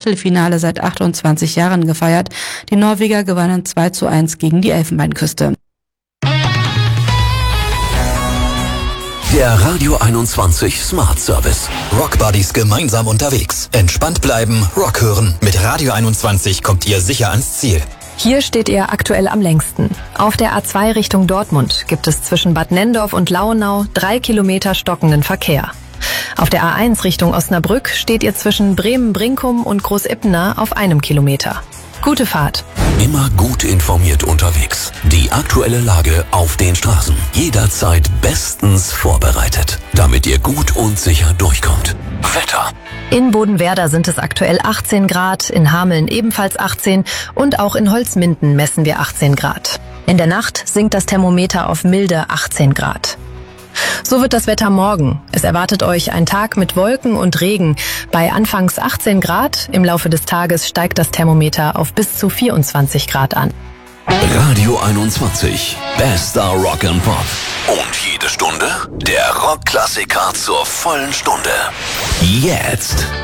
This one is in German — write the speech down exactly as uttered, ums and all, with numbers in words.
Achtelfinale seit achtundzwanzig Jahren gefeiert. Die Norweger gewannen zwei zu eins gegen die Elfenbeinküste. Der Radio einundzwanzig Smart Service. Rock Buddies gemeinsam unterwegs. Entspannt bleiben, Rock hören. Mit Radio einundzwanzig kommt ihr sicher ans Ziel. Hier steht ihr aktuell am längsten. Auf der A zwei Richtung Dortmund gibt es zwischen Bad Nendorf und Lauenau drei Kilometer stockenden Verkehr. Auf der A eins Richtung Osnabrück steht ihr zwischen Bremen-Brinkum und Großippener auf einem Kilometer. Gute Fahrt. Immer gut informiert unterwegs. Die aktuelle Lage auf den Straßen. Jederzeit bestens vorbereitet, damit ihr gut und sicher durchkommt. Wetter. In Bodenwerder sind es aktuell achtzehn Grad, in Hameln ebenfalls achtzehn und auch in Holzminden messen wir achtzehn Grad. In der Nacht sinkt das Thermometer auf milde achtzehn Grad. So wird das Wetter morgen. Es erwartet euch ein Tag mit Wolken und Regen. Bei anfangs achtzehn Grad, im Laufe des Tages steigt das Thermometer auf bis zu vierundzwanzig Grad an. Radio einundzwanzig. Bester Rock and Pop. Und jede Stunde der Rockklassiker zur vollen Stunde. Jetzt.